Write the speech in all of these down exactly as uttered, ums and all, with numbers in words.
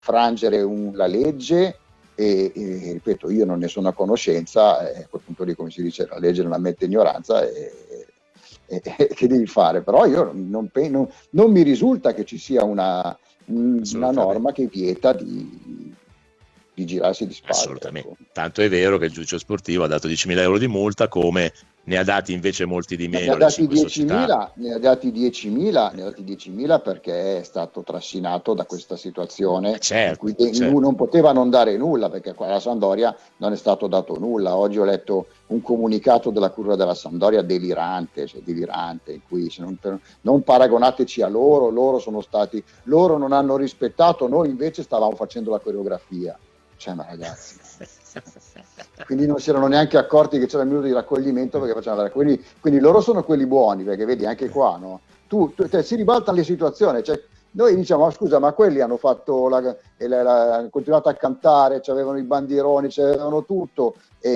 frangere un, la legge e, e ripeto, io non ne sono a conoscenza, e a quel punto lì, come si dice, la legge non ammette ignoranza e, e, e che devi fare? Però io non, non, non mi risulta che ci sia una, una norma che vieta di, di girarsi di spalle. Assolutamente. Ecco. Tanto è vero che il giudice sportivo ha dato diecimila euro di multa, come ne ha dati invece molti di meno. Ne ha dati diecimila, ne ha dati diecimila, ne ha dati diecimila perché è stato trascinato da questa situazione, certo, in cui certo. non poteva non dare nulla, perché alla Sampdoria non è stato dato nulla. Oggi ho letto un comunicato della curva della Sampdoria delirante, cioè delirante, in cui se non, non paragonateci a loro, loro sono stati, loro non hanno rispettato, noi invece stavamo facendo la coreografia. Cioè, ma ragazzi, quindi non si erano neanche accorti che c'era il minuto di raccoglimento perché facevano la quindi, quindi loro sono quelli buoni, perché vedi anche qua, no? Tu, tu te, si ribaltano le situazioni, cioè, noi diciamo, ma scusa, ma quelli hanno fatto la, la, la, hanno continuato a cantare, avevano i bandieroni, avevano tutto,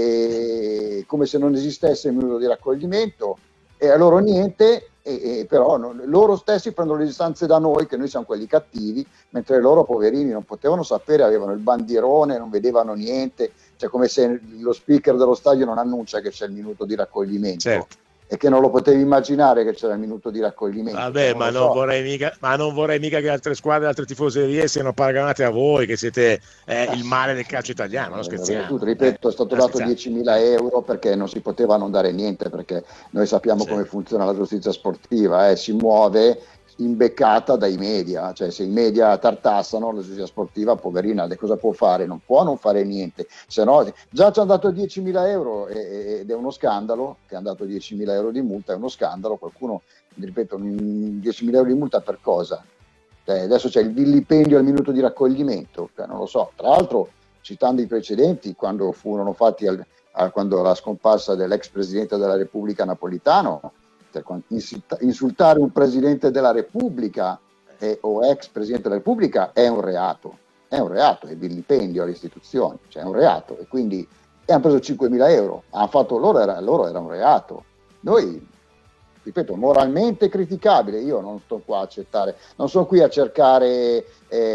e come se non esistesse il minuto di raccoglimento, e a loro niente. E, e però non, loro stessi prendono le distanze da noi, che noi siamo quelli cattivi, mentre loro poverini non potevano sapere, avevano il bandierone, non vedevano niente, cioè come se lo speaker dello stadio non annuncia che c'è il minuto di raccoglimento. Certo. E che non lo potevi immaginare che c'era il minuto di raccoglimento. Vabbè, non ma, so. non vorrei mica, ma non vorrei mica che altre squadre, altre tifoserie siano paragonate a voi, che siete eh, il male del calcio italiano, non scherziamo. Tutto, ripeto, eh, è stato dato diecimila euro perché non si poteva non dare niente, perché noi sappiamo sì. come funziona la giustizia sportiva, eh, si muove imbeccata dai media, cioè se i media tartassano la giustizia sportiva, poverina, cosa può fare? Non può non fare niente, se no già ci hanno dato diecimila euro ed è uno scandalo che hanno dato diecimila euro di multa, è uno scandalo. Qualcuno, ripeto, diecimila euro di multa per cosa? Eh, adesso c'è il vilipendio al minuto di raccoglimento, cioè, non lo so. Tra l'altro, citando i precedenti, quando furono fatti al, a, quando la scomparsa dell'ex presidente della Repubblica Napolitano, insultare un presidente della Repubblica eh, o ex presidente della Repubblica è un reato, è un reato, è vilipendio alle istituzioni, cioè è un reato, e quindi e hanno preso cinquemila euro, hanno fatto loro, era, loro era un reato. Noi, ripeto, moralmente criticabile, io non sto qua a accettare, non sono qui a cercare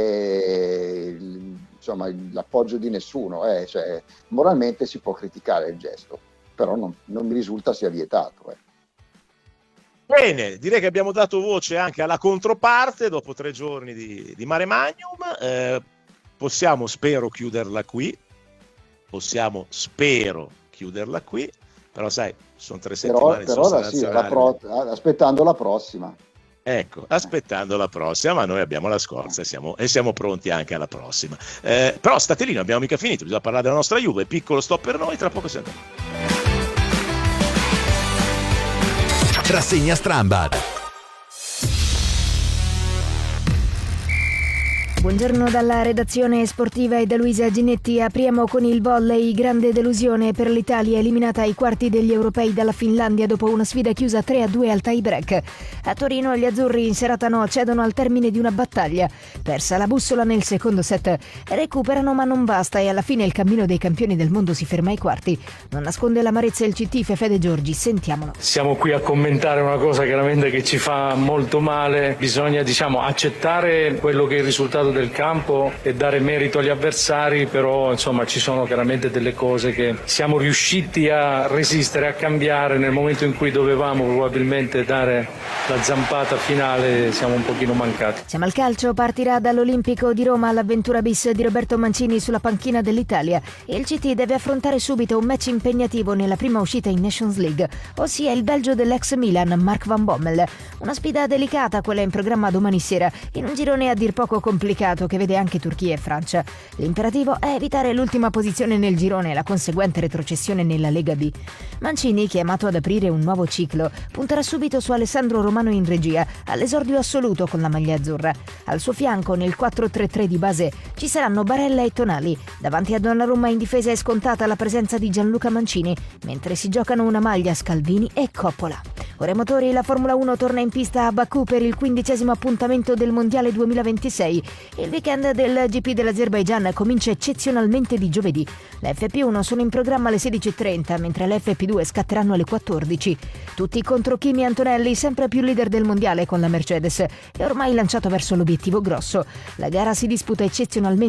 eh, insomma l'appoggio di nessuno, eh, cioè, moralmente si può criticare il gesto, però non, non mi risulta sia vietato. Eh. Bene, direi che abbiamo dato voce anche alla controparte dopo tre giorni di, di Mare Magnum. Eh, possiamo, spero, chiuderla qui. Possiamo, spero, chiuderla qui. Però, sai, sono tre settimane però, però sì, la pro, aspettando la prossima. Ecco, aspettando la prossima, ma noi abbiamo la scorza e siamo, e siamo pronti anche alla prossima. Eh, però state lì, non abbiamo mica finito, bisogna parlare della nostra Juve. Piccolo stop per noi, tra poco si andrà. Rassegna Strambad. Buongiorno dalla redazione sportiva e da Luisa Ginetti. Apriamo con il volley. Grande delusione per l'Italia, eliminata ai quarti degli europei dalla Finlandia dopo una sfida chiusa tre a due al tie break. A Torino gli azzurri in serata no cedono al termine di una battaglia. Persa la bussola nel secondo set, recuperano ma non basta e alla fine il cammino dei campioni del mondo si ferma ai quarti. Non nasconde l'amarezza il C T Fede Giorgi, sentiamolo. Siamo qui a commentare una cosa chiaramente che ci fa molto male. Bisogna, diciamo, accettare quello che è il risultato del campo e dare merito agli avversari, però insomma ci sono chiaramente delle cose che siamo riusciti a resistere, a cambiare nel momento in cui dovevamo probabilmente dare la zampata finale, siamo un pochino mancati. Siamo al calcio, partirà dall'Olimpico di Roma l'avventura bis di Roberto Mancini sulla panchina dell'Italia e il C T deve affrontare subito un match impegnativo nella prima uscita in Nations League, ossia il belgio dell'ex Milan Mark van Bommel. Una sfida delicata quella in programma domani sera, in un girone a dir poco complicato che vede anche Turchia e Francia. L'imperativo è evitare l'ultima posizione nel girone e la conseguente retrocessione nella Lega B. Mancini, chiamato ad aprire un nuovo ciclo, punterà subito su Alessandro Romano in regia, all'esordio assoluto con la maglia azzurra. Al suo fianco, nel quattro tre tre di base, ci saranno Barella e Tonali. Davanti a Donnarumma in difesa è scontata la presenza di Gianluca Mancini, mentre si giocano una maglia Scalvini e Coppola. Ora i motori, la Formula uno torna in pista a Baku per il quindicesimo appuntamento del Mondiale duemilaventisei. Il weekend del G P dell'Azerbaigian comincia eccezionalmente di giovedì. Le F P uno sono in programma alle sedici e trenta, mentre le F P due scatteranno alle quattordici. Tutti contro Kimi Antonelli, sempre più leader del Mondiale con la Mercedes, che è ormai lanciato verso l'obiettivo grosso. La gara si disputa eccezionalmente